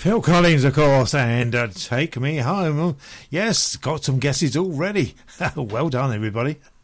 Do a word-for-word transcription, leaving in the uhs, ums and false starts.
Phil Collins, of course, and uh, Take Me Home. Yes, got some guesses already. Well done, everybody.